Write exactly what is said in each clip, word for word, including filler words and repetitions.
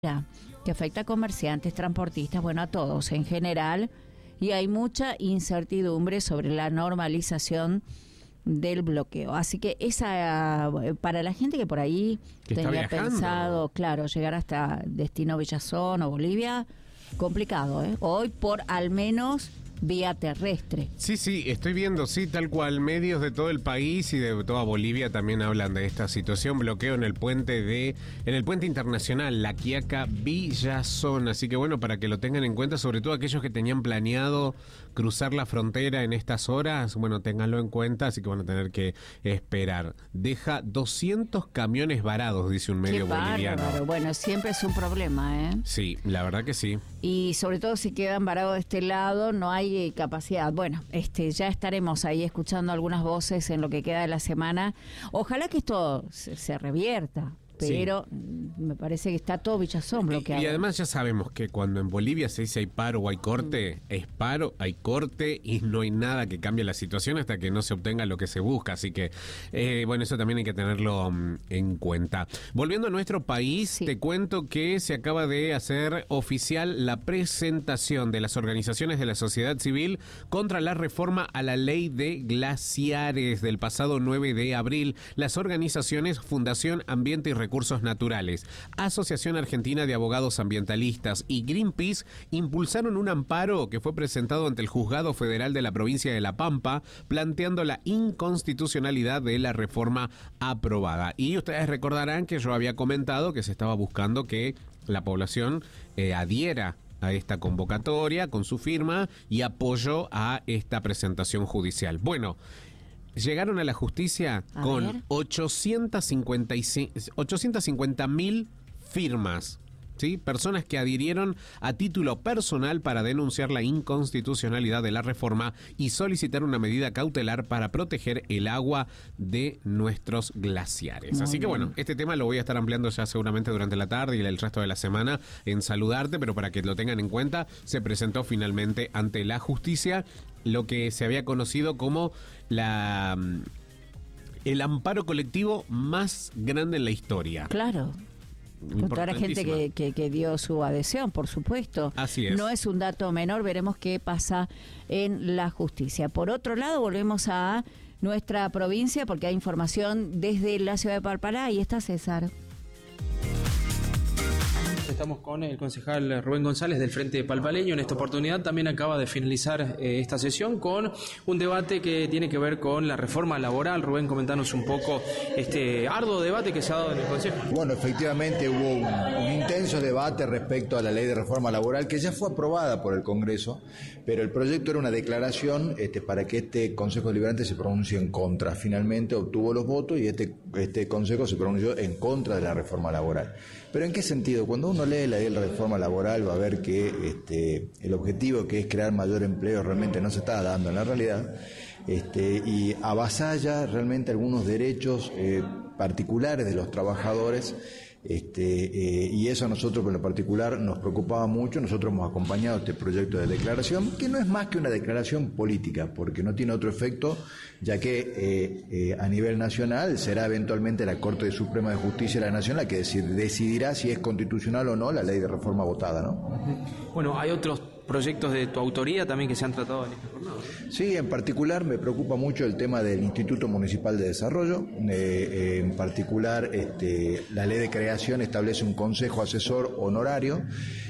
que afecta a comerciantes, transportistas, bueno, a todos en general, y hay mucha incertidumbre sobre la normalización del bloqueo. Así que esa, para la gente que por ahí que tenía pensado, claro, llegar hasta destino Villazón o Bolivia, complicado, ¿eh? Hoy por al menos vía terrestre. Sí, sí, estoy viendo, sí, tal cual, medios de todo el país y de toda Bolivia también hablan de esta situación, bloqueo en el puente de, en el puente internacional, La Quiaca Villazón, así que bueno, para que lo tengan en cuenta, sobre todo aquellos que tenían planeado cruzar la frontera en estas horas, bueno, ténganlo en cuenta, así que van a tener que esperar. Deja doscientos camiones varados, dice un medio Qué boliviano. bárbaro. Bueno, siempre es un problema, ¿eh? Sí, la verdad que sí. Y sobre todo si quedan varados de este lado, no hay capacidad. Bueno, este ya estaremos ahí escuchando algunas voces en lo que queda de la semana. Ojalá que esto se, se revierta, pero sí, me parece que está todo Villazón bloqueado. Y, y además ya sabemos que cuando en Bolivia se dice hay paro o hay corte, mm. es paro, hay corte y no hay nada que cambie la situación hasta que no se obtenga lo que se busca. Así que, eh, bueno, eso también hay que tenerlo um, en cuenta. Volviendo a nuestro país, sí. Te cuento que se acaba de hacer oficial la presentación de las organizaciones de la sociedad civil contra la reforma a la ley de glaciares del pasado nueve de abril. Las organizaciones Fundación Ambiente y Recursos Recursos Naturales, Asociación Argentina de Abogados Ambientalistas y Greenpeace impulsaron un amparo que fue presentado ante el Juzgado Federal de la Provincia de La Pampa, planteando la inconstitucionalidad de la reforma aprobada. Y ustedes recordarán que yo había comentado que se estaba buscando que la población eh, adhiera a esta convocatoria con su firma y apoyo a esta presentación judicial. Bueno, llegaron a la justicia a con ver. ochocientas cincuenta mil firmas, ¿sí? Personas que adhirieron a título personal para denunciar la inconstitucionalidad de la reforma y solicitar una medida cautelar para proteger el agua de nuestros glaciares. Muy Así que bien. Bueno, este tema lo voy a estar ampliando ya seguramente durante la tarde y el resto de la semana en Saludarte, pero para que lo tengan en cuenta, se presentó finalmente ante la justicia lo que se había conocido como la el amparo colectivo más grande en la historia. Claro. Con toda la gente que, que, que dio su adhesión, por supuesto. Así es. No es un dato menor, veremos qué pasa en la justicia. Por otro lado, volvemos a nuestra provincia porque hay información desde la ciudad de Palpalá. Ahí está César. Estamos con el concejal Rubén González del Frente Palpaleño. En esta oportunidad también acaba de finalizar eh, esta sesión con un debate que tiene que ver con la reforma laboral. Rubén, comentanos un poco este arduo debate que se ha dado en el Consejo. Bueno, efectivamente hubo un, un intenso debate respecto a la ley de reforma laboral que ya fue aprobada por el Congreso, pero el proyecto era una declaración este, para que este Consejo Deliberante se pronuncie en contra. Finalmente obtuvo los votos y este, este Consejo se pronunció en contra de la reforma laboral. ¿Pero en qué sentido? Cuando uno lee la ley de reforma laboral va a ver que este, el objetivo que es crear mayor empleo realmente no se está dando en la realidad este, y avasalla realmente algunos derechos eh, particulares de los trabajadores. Este, eh, y eso a nosotros en lo particular nos preocupaba mucho. Nosotros hemos acompañado este proyecto de declaración, que no es más que una declaración política, porque no tiene otro efecto, ya que eh, eh, a nivel nacional será eventualmente la Corte Suprema de Justicia de la Nación la que decidirá si es constitucional o no la ley de reforma votada, ¿no? Bueno, hay otros proyectos de tu autoría también que se han tratado en esta jornada. Sí, en particular me preocupa mucho el tema del Instituto Municipal de Desarrollo. Eh, eh, en particular, este, la ley de creación establece un consejo asesor honorario,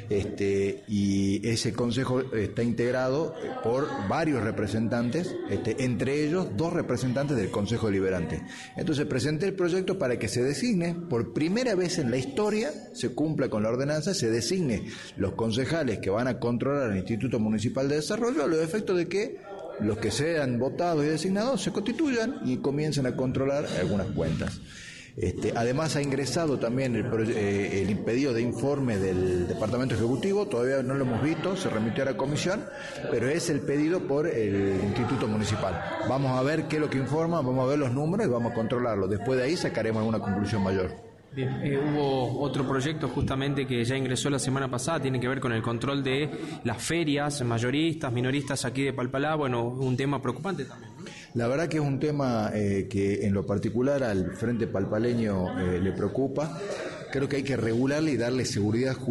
este, y ese consejo está integrado por varios representantes, este, entre ellos dos representantes del Consejo Deliberante. Entonces presenté el proyecto para que se designe, por primera vez en la historia, se cumpla con la ordenanza, se designe los concejales que van a controlar al Instituto Municipal de Desarrollo a los efectos de que los que sean votados y designados se constituyan y comiencen a controlar algunas cuentas. Este, además ha ingresado también el, eh, el pedido de informe del Departamento Ejecutivo, todavía no lo hemos visto, se remitió a la comisión, pero es el pedido por el Instituto Municipal. Vamos a ver qué es lo que informa, vamos a ver los números y vamos a controlarlo. Después de ahí sacaremos alguna conclusión mayor. Bien, eh, hubo otro proyecto justamente que ya ingresó la semana pasada, tiene que ver con el control de las ferias mayoristas, minoristas aquí de Palpalá. Bueno, un tema preocupante también, ¿no? La verdad que es un tema eh, que en lo particular al Frente Palpaleño eh, le preocupa. creo que hay que regularle y darle seguridad